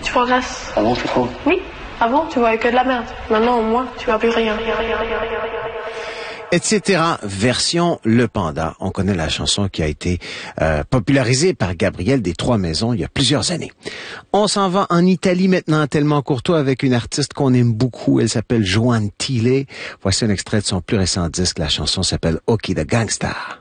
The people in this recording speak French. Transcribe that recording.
Tu progresses. Ah bon, tu trouves? Oui. Avant, tu voyais que de la merde. Maintenant, au moins, tu vois plus rien. Etc. Version Le Panda. On connaît la chanson qui a été popularisée par Gabriel des Trois Maisons il y a plusieurs années. On s'en va en Italie maintenant, tellement courtois, avec une artiste qu'on aime beaucoup. Elle s'appelle Joan Tile. Voici un extrait de son plus récent disque. La chanson s'appelle Occhi da Gangsta.